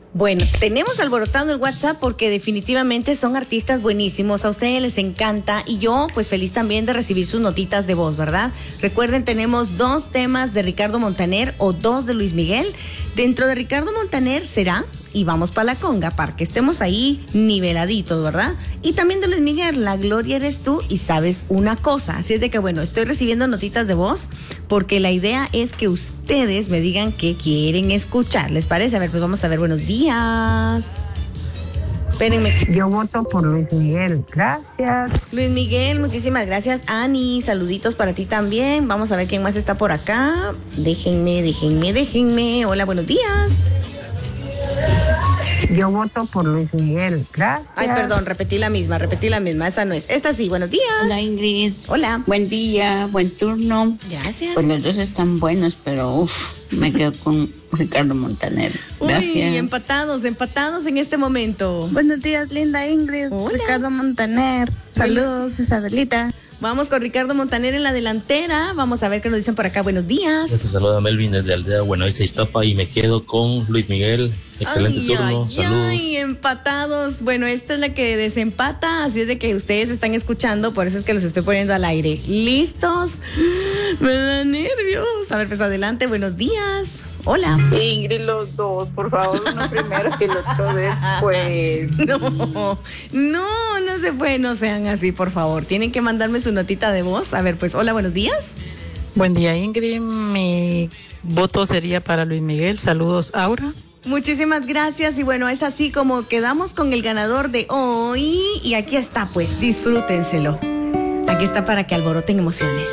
Bueno, tenemos alborotando el WhatsApp porque definitivamente son artistas buenísimos, a ustedes les encanta y yo pues feliz también de recibir sus notitas de voz, ¿verdad? Recuerden, tenemos 2 temas de Ricardo Montaner o 2 de Luis Miguel. Dentro de Ricardo Montaner será Y Vamos pa' la Conga, para que estemos ahí niveladitos, ¿verdad? Y también de Luis Miguel, La Gloria Eres Tú y Sabes Una Cosa. Así es de que bueno, estoy recibiendo notitas de voz porque la idea es que ustedes me digan qué quieren escuchar. ¿Les parece? A ver, pues vamos a ver. Buenos días. Espérenme. Yo voto por Luis Miguel. Gracias. Luis Miguel, muchísimas gracias. Ani, saluditos para ti también. Vamos a ver quién más está por acá. Déjenme. Hola, buenos días. Yo voto por Luis Miguel. Gracias. Ay, perdón, repetí la misma. Esa no es. Esta sí, buenos días. Hola, Ingrid. Hola. Buen día, buen turno. Gracias. Pues los dos están buenos, pero me quedo con Ricardo Montaner. Gracias. Uy, empatados en este momento. Buenos días, linda Ingrid. Hola. Ricardo Montaner. Saludos, Isabelita. Vamos con Ricardo Montaner en la delantera. Vamos a ver qué nos dicen por acá. Buenos días. Te saluda Melvin desde Aldea Buenaviza, Iztapa, y me quedo con Luis Miguel. Excelente turno. Saludos. Ay, empatados. Bueno, esta es la que desempata, así es de que ustedes están escuchando, por eso es que los estoy poniendo al aire. ¿Listos? Me da nervios. A ver, pues adelante. Buenos días. Hola. Ingrid, los dos, por favor, uno primero y el otro después. No se puede, no sean así, por favor. Tienen que mandarme su notita de voz. A ver, pues, hola, buenos días. Buen día, Ingrid. Mi voto sería para Luis Miguel. Saludos, Aura. Muchísimas gracias y bueno, es así como quedamos con el ganador de hoy y aquí está, pues, disfrútenselo. Aquí está para que alboroten emociones.